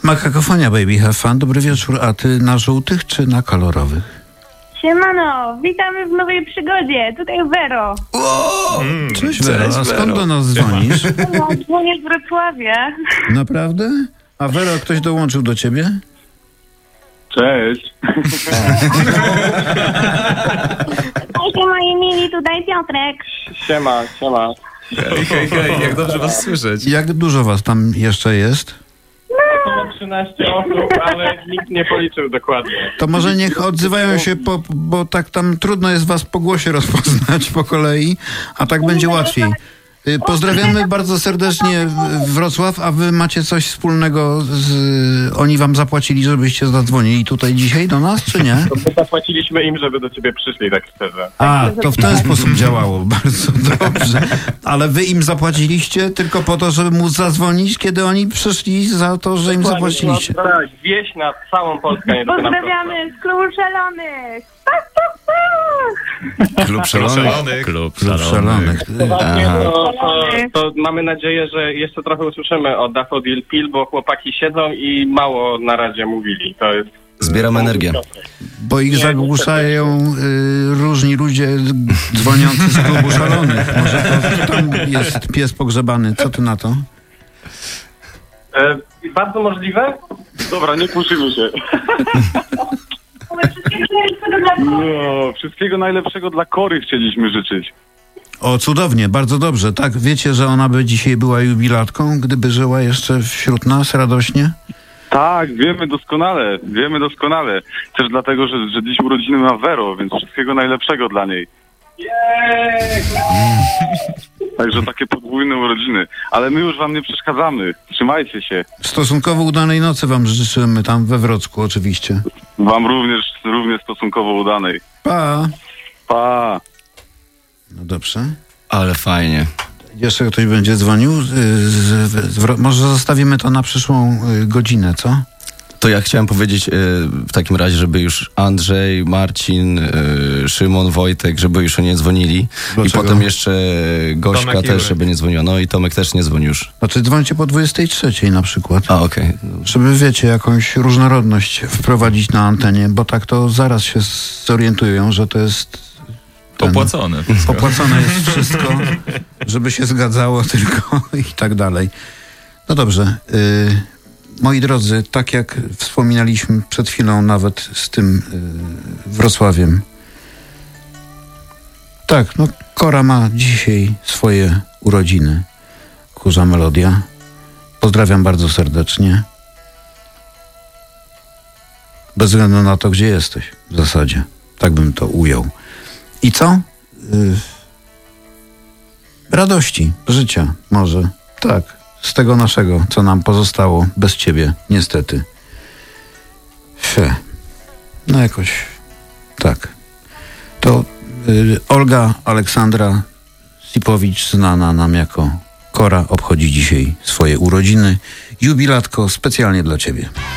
Makakofonia, baby, have fun. Dobry wieczór. A ty na żółtych czy na kolorowych? Siemano, witamy w nowej przygodzie. Tutaj Wero. Cześć Wero, a skąd do nas dzwonisz? Dzwonię z Wrocławia. Naprawdę? A Wero, ktoś dołączył do ciebie? Cześć. Hejcie moi mili, tutaj Piotrek. Siema. Hej, jak dobrze was słyszeć. Jak dużo was tam jeszcze jest? Około 13 osób, ale nikt nie policzył dokładnie. To może niech odzywają się, bo tak tam trudno jest was po głosie rozpoznać po kolei, a tak będzie łatwiej. Pozdrawiamy bardzo serdecznie Wrocław, a wy macie coś wspólnego oni wam zapłacili, żebyście zadzwonili tutaj dzisiaj do nas, czy nie? To my zapłaciliśmy im, żeby do ciebie przyszli, tak szczerze. A, to w ten sposób działało. Bardzo dobrze. Ale wy im zapłaciliście tylko po to, żeby móc zadzwonić, kiedy oni przyszli za to, że im zapłaciliście. No, tak, wieś na całą Polskę. Nie tylko na Pozdrawiamy z Klubu Szalonych. Klub szalonych. Klub szalonych. To mamy nadzieję, że jeszcze trochę usłyszymy o Daffodil Pil, bo chłopaki siedzą i mało na razie mówili. To jest... Zbieram energię. Bo ich zagłuszają różni ludzie dzwoniący z Klubu Szalonych. Może to tam jest pies pogrzebany. Co ty na to? Bardzo możliwe. Dobra, nie puszymy się. No, wszystkiego najlepszego dla Kory chcieliśmy życzyć. O, cudownie, bardzo dobrze. Tak, wiecie, że ona by dzisiaj była jubilatką, gdyby żyła jeszcze wśród nas radośnie? Tak, wiemy doskonale. Też dlatego, że dziś urodziny ma Vero, więc wszystkiego najlepszego dla niej. Także takie podwójne urodziny. Ale my już wam nie przeszkadzamy. Trzymajcie się. Stosunkowo udanej nocy wam życzymy tam we Wrocku oczywiście. Wam również stosunkowo udanej. Pa. No dobrze. Ale fajnie. Jeszcze ktoś będzie dzwonił? Może zostawimy to na przyszłą godzinę, co? To ja chciałem powiedzieć w takim razie, żeby już Andrzej, Marcin, Szymon, Wojtek, żeby już nie dzwonili. Dlaczego? I potem jeszcze Gośka Tomek, też, Jurek. żeby nie dzwoniła. No i Tomek też nie dzwoni już. Znaczy dzwońcie po 23 na przykład. A, okej. Żeby, wiecie, jakąś różnorodność wprowadzić na antenie, bo tak to zaraz się zorientują, że to jest... Popłacone. Popłacone jest wszystko, żeby się zgadzało tylko i tak dalej. No dobrze. Moi drodzy, tak jak wspominaliśmy przed chwilą nawet z tym Wrocławiem. Tak, no Kora ma dzisiaj swoje urodziny. Kurza Melodia. Pozdrawiam bardzo serdecznie. Bez względu na to, gdzie jesteś w zasadzie. Tak bym to ujął. I co? Radości, życia może. Tak, z tego naszego, co nam pozostało bez ciebie, niestety. No jakoś tak. To Olga Aleksandra Sipowicz, znana nam jako Kora, obchodzi dzisiaj swoje urodziny. Jubilatko specjalnie dla ciebie.